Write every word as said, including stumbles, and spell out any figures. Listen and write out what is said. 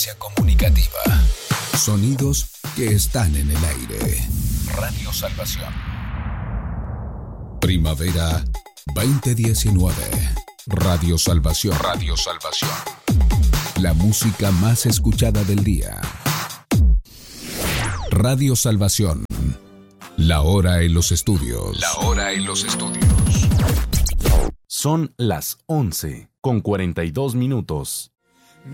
Comunicativa. Sonidos que están en el aire. Radio Salvación. Primavera veinte diecinueve. Radio Salvación. Radio Salvación. La música más escuchada del día. Radio Salvación. La hora en los estudios. La hora en los estudios. Son las once con cuarenta y dos minutos.